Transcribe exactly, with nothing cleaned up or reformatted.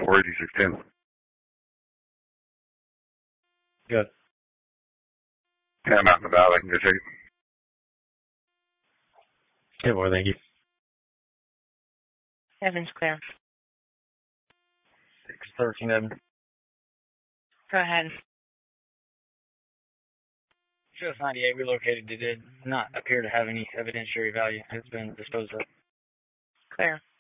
four eighty-six ten. Good. Yeah, I'm out and about. I can go check it. Okay, boy, thank you. Evan's clear. six thirteen, Evan. Go ahead. Shows ninety-eight relocated. It did not appear to have any evidentiary value. It's been disposed of. Clear.